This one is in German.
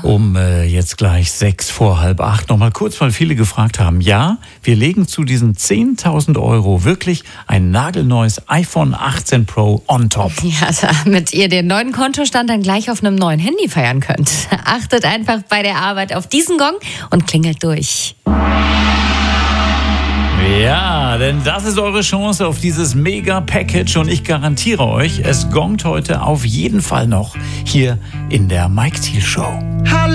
Jetzt gleich 6 vor halb 8. Nochmal kurz, weil viele gefragt haben. Ja, wir legen zu diesen 10.000 Euro wirklich ein nagelneues iPhone 18 Pro on top. Ja, damit ihr den neuen Kontostand dann gleich auf einem neuen Handy feiern könnt. Achtet einfach bei der Arbeit auf diesen Gong und klingelt durch. Ja, denn das ist eure Chance auf dieses Mega-Package und ich garantiere euch, es gongt heute auf jeden Fall noch hier in der Mike Thiel Show.